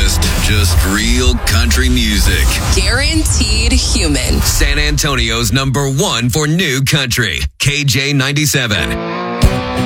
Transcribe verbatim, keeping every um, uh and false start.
just, just real country music. Guaranteed human. San Antonio's number one for new country. K J ninety-seven.